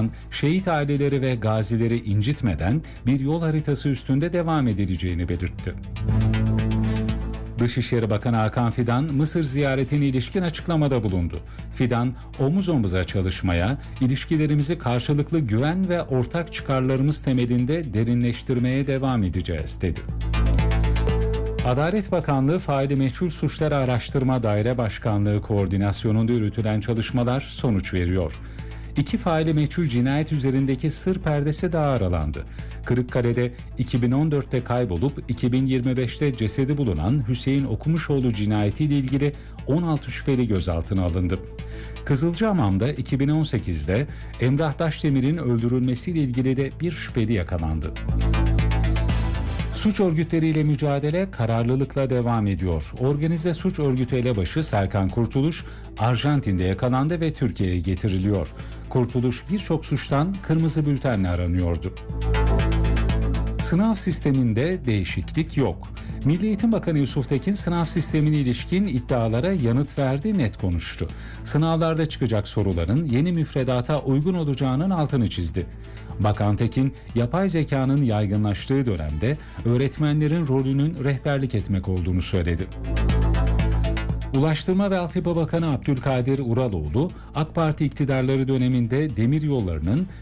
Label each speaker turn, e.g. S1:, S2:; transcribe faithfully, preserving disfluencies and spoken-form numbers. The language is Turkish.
S1: Bakan, şehit aileleri ve gazileri incitmeden bir yol haritası üstünde devam edileceğini belirtti. Dışişleri Bakanı Hakan Fidan, Mısır ziyaretine ilişkin açıklamada bulundu. Fidan, omuz omuza çalışmaya, ilişkilerimizi karşılıklı güven ve ortak çıkarlarımız temelinde derinleştirmeye devam edeceğiz, dedi. Adalet Bakanlığı Faili Meçhul Suçları Araştırma Daire Başkanlığı koordinasyonunda yürütülen çalışmalar sonuç veriyor. İki faili meçhul cinayet üzerindeki sır perdesi daha aralandı. Kırıkkale'de iki bin on dörtte kaybolup iki bin yirmi beşte cesedi bulunan Hüseyin Okumuşoğlu cinayetiyle ilgili on altı şüpheli gözaltına alındı. Kızılcahamam'da iki bin on sekizde Emrah Taşdemir'in öldürülmesiyle ilgili de bir şüpheli yakalandı. Suç örgütleriyle mücadele kararlılıkla devam ediyor. Organize suç örgütü elebaşı Serkan Kurtuluş, Arjantin'de yakalandı ve Türkiye'ye getiriliyor. Kurtuluş birçok suçtan kırmızı bültenle aranıyordu. Sınav sisteminde değişiklik yok. Milli Eğitim Bakanı Yusuf Tekin sınav sistemine ilişkin iddialara yanıt verdi, net konuştu. Sınavlarda çıkacak soruların yeni müfredata uygun olacağının altını çizdi. Bakan Tekin, yapay zekanın yaygınlaştığı dönemde öğretmenlerin rolünün rehberlik etmek olduğunu söyledi. Ulaştırma ve Altyapı Bakanı Abdülkadir Uraloğlu, AK Parti iktidarları döneminde demiryollarının